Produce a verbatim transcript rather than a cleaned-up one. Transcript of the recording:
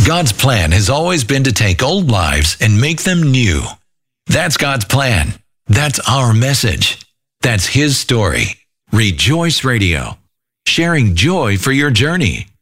God's plan has always been to take old lives and make them new. That's God's plan. That's our message. That's His story. Rejoice Radio, sharing joy for your journey.